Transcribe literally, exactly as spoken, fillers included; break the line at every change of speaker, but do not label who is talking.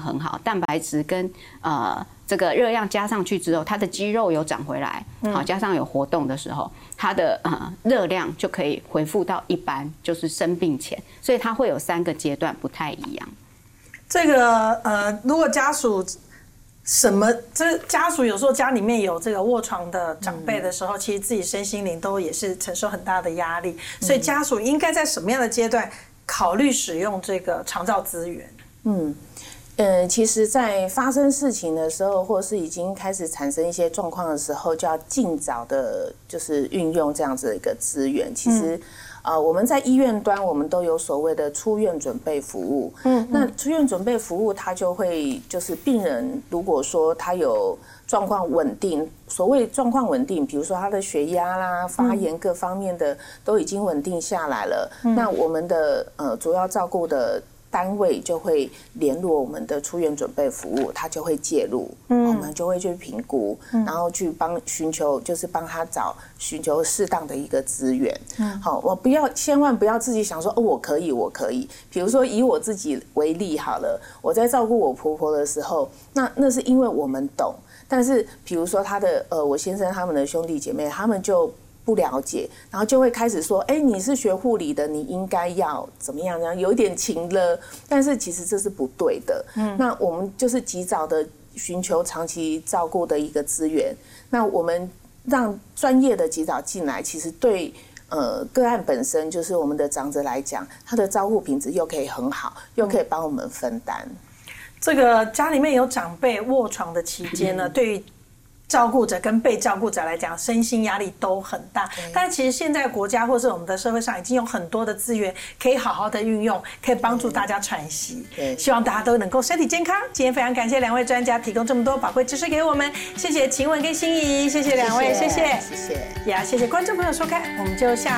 很好，蛋白质跟呃这个热量加上去之后，它的肌肉有长回来，好，加上有活动的时候，它的呃热量就可以恢复到一般，就是生病前，所以它会有三个阶段不太一样。
这个呃，如果家属什么，这家属有时候家里面有这个卧床的长辈的时候，嗯、其实自己身心灵都也是承受很大的压力，所以家属应该在什么样的阶段考虑使用这个长照资源？
嗯。嗯，其实，在发生事情的时候，或是已经开始产生一些状况的时候，就要尽早的，就是运用这样子的一个资源。其实，嗯、呃，我们在医院端，我们都有所谓的出院准备服务。嗯，那出院准备服务，它就会就是病人如果说他有状况稳定，所谓状况稳定，比如说他的血压啦、发炎各方面的都已经稳定下来了，嗯、那我们的呃主要照顾的单位就会联络我们的出院准备服务，他就会介入，嗯、我们就会去评估，嗯、然后去帮寻求，就是帮他找寻求适当的一个资源。嗯、好，我不要千万不要自己想说哦，我可以，我可以。比如说以我自己为例好了，我在照顾我婆婆的时候，那那是因为我们懂，但是比如说他的呃，我先生他们的兄弟姐妹，他们就不了解，然后就会开始说，哎，你是学护理的，你应该要怎么样？这样有一点情了，但是其实这是不对的。嗯，那我们就是及早的寻求长期照顾的一个资源。那我们让专业的及早进来，其实对呃个案本身，就是我们的长者来讲，他的照护品质又可以很好，又可以帮我们分担。
这个家里面有长辈卧床的期间呢，嗯、对于照顾者跟被照顾者来讲，身心压力都很大。但其实现在国家或是我们的社会上已经有很多的资源可以好好的运用，可以帮助大家喘息。希望大家都能够身体健康。今天非常感谢两位专家提供这么多宝贵知识给我们，谢谢晴雯跟心怡，谢谢两位，谢谢，
谢谢，
也要谢谢观众朋友收看，我们就下。